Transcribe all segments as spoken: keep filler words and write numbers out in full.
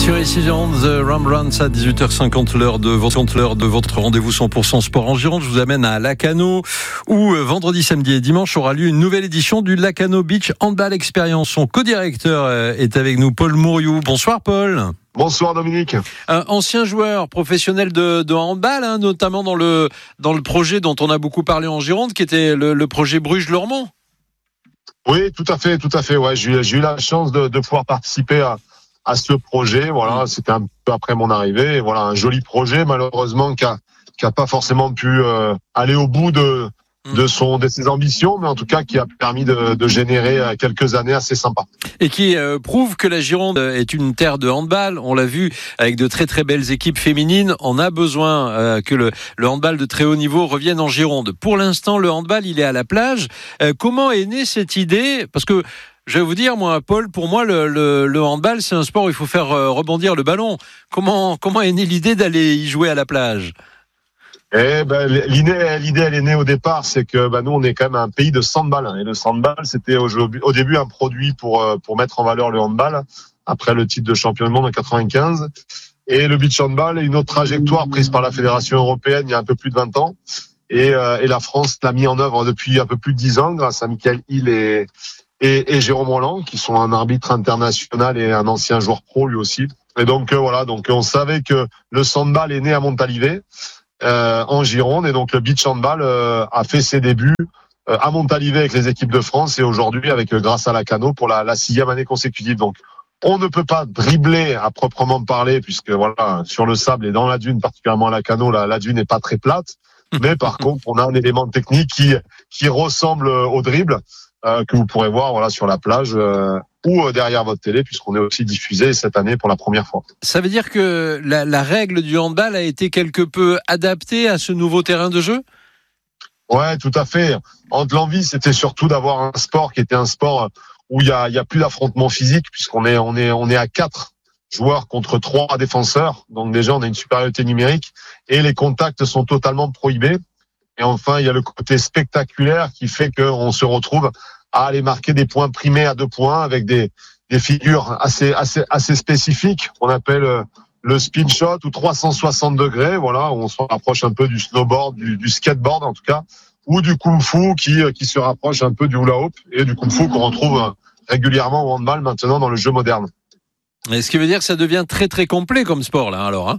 Sur ici Gironde, The Rembrandts à dix-huit heures cinquante, l'heure de votre, l'heure de votre rendez-vous cent pour cent sport en Gironde. Je vous amène à Lacanau où vendredi, samedi et dimanche aura lieu une nouvelle édition du Lacanau Beach Handball Experience. Son co-directeur est avec nous, Paul Mouriou. Bonsoir Paul. Bonsoir Dominique. Un ancien joueur professionnel de, de handball, hein, notamment dans le, dans le projet dont on a beaucoup parlé en Gironde, qui était le, le projet Bruges-Lormont. Oui, tout à fait, tout à fait. Ouais, j'ai, j'ai eu la chance de, de pouvoir participer à à ce projet. Voilà, c'était un peu après mon arrivée. Et voilà, un joli projet, malheureusement, qui a, qui a pas forcément pu euh, aller au bout de, de son, de ses ambitions, mais en tout cas, qui a permis de, de générer quelques années assez sympas. Et qui euh, prouve que la Gironde est une terre de handball. On l'a vu avec de très très belles équipes féminines. On a besoin euh, que le, le handball de très haut niveau revienne en Gironde. Pour l'instant, le handball, il est à la plage. Euh, comment est née cette idée ? Parce que je vais vous dire, moi, Paul, pour moi, le, le, le handball, c'est un sport où il faut faire rebondir le ballon. Comment, comment est née l'idée d'aller y jouer à la plage ? Eh ben, l'idée, l'idée, elle est née au départ, c'est que ben, nous, on est quand même un pays de handball. Et le handball, c'était au, au début un produit pour, pour mettre en valeur le handball, après le titre de champion du monde en quatre-vingt-quinze. Et le beach handball est une autre trajectoire prise par la Fédération européenne il y a un peu plus de vingt ans. Et, euh, et la France l'a mis en œuvre depuis un peu plus de dix ans grâce à Michael Hill et Et, et Jérôme Roland, qui sont un arbitre international et un ancien joueur pro lui aussi. Et donc euh, voilà, donc on savait que le handball est né à Montalivet, euh, en Gironde, et donc le beach handball euh, a fait ses débuts euh, à Montalivet avec les équipes de France et aujourd'hui avec euh, grâce à Lacanau pour la, la sixième année consécutive. Donc on ne peut pas dribbler à proprement parler puisque voilà, sur le sable et dans la dune, particulièrement à Lacanau, la, la dune n'est pas très plate, mais par contre on a un élément technique qui qui ressemble au dribble. Euh, que vous pourrez voir voilà sur la plage euh, ou euh, derrière votre télé, puisqu'on est aussi diffusé cette année pour la première fois. Ça veut dire que la, la règle du handball a été quelque peu adaptée à ce nouveau terrain de jeu ? Ouais, tout à fait. Entre l'envie, c'était surtout d'avoir un sport qui était un sport où il y a, il y a plus d'affrontement physique, puisqu'on est, on est, on est à quatre joueurs contre trois défenseurs. Donc déjà, on a une supériorité numérique et les contacts sont totalement prohibés. Et enfin, il y a le côté spectaculaire qui fait qu'on se retrouve à aller marquer des points primés à deux points avec des, des figures assez, assez, assez spécifiques. On appelle le spin shot ou trois cent soixante degrés. Voilà, on se rapproche un peu du snowboard, du, du skateboard en tout cas, ou du kung-fu qui, qui se rapproche un peu du hula hoop et du kung-fu qu'on retrouve régulièrement au handball maintenant dans le jeu moderne. Et ce qui veut dire que ça devient très très complet comme sport là, alors. Hein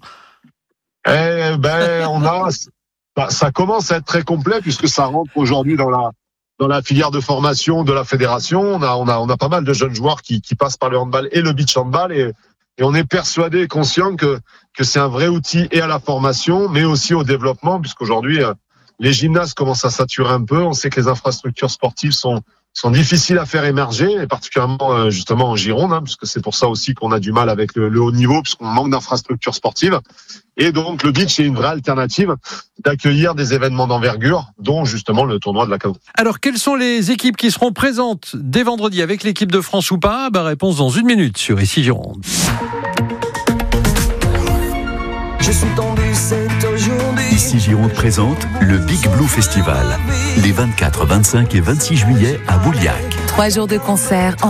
eh ben, on a. Bah, ça commence à être très complet puisque ça rentre aujourd'hui dans la dans la filière de formation de la fédération. On a on a on a pas mal de jeunes joueurs qui qui passent par le handball et le beach handball et et on est persuadé et conscient que que c'est un vrai outil et à la formation mais aussi au développement puisqu'aujourd'hui les gymnases commencent à saturer un peu. On sait que les infrastructures sportives sont sont difficiles à faire émerger, et particulièrement justement en Gironde, hein, puisque c'est pour ça aussi qu'on a du mal avec le, le haut niveau, puisqu'on manque d'infrastructures sportives. Et donc le beach est une vraie alternative d'accueillir des événements d'envergure, dont justement le tournoi de Lacanau. Alors quelles sont les équipes qui seront présentes dès vendredi avec l'équipe de France ou pas ? Bah, réponse dans une minute sur Ici Gironde. Je suis tombé, c'est aujourd'hui. Ici Gironde présente le Big Blue Festival, les vingt-quatre, vingt-cinq et vingt-six juillet à Bouliac. Trois jours de concert en